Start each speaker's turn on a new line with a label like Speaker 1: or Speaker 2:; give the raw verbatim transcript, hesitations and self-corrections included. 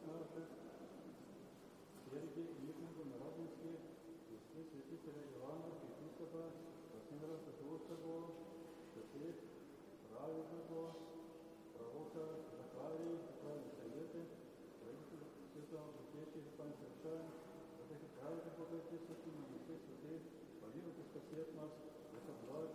Speaker 1: Снарата, Сергия, Игнатов, Народински, Христи, Светителя Иоанна, Епископа, Владимира Петрушево, Святых, праведного, пророка Захарии, праведные советы, правителя Святого Бутечия, Пан совершаем, вот эти праведные Бога Отечества, на Душе Святых, поверуйте, спасет нас, это благо